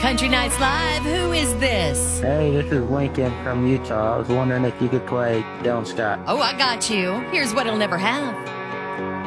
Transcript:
Country Nights Live. Who is this? Hey, this is Lincoln from Utah. I was wondering if you could play Dylan Scott. Oh, I got you. Here's what he'll never have.